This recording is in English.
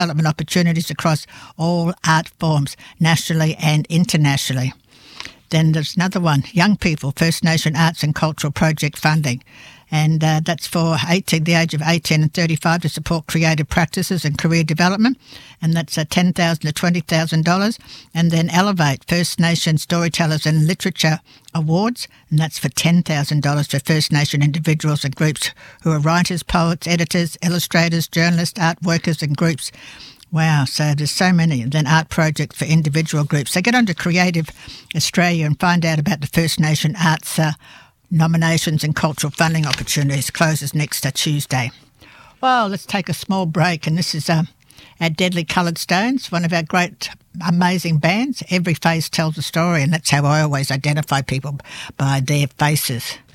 development opportunities across all art forms, nationally and internationally. Then there's another one, Young People, First Nation Arts and Cultural Project Funding. And that's for the age of 18 and 35 to support creative practices and career development. And that's $10,000 to $20,000. And then Elevate, First Nation Storytellers and Literature Awards. And that's for $10,000 for First Nation individuals and groups who are writers, poets, editors, illustrators, journalists, art workers and groups. Wow, so there's so many. And then art projects for individual groups. So get onto Creative Australia and find out about the First Nation Arts nominations and cultural funding opportunities. Closes next Tuesday. Well, let's take a small break, and this is our Deadly Coloured Stones, one of our great, amazing bands. Every face tells a story, and that's how I always identify people, by their faces.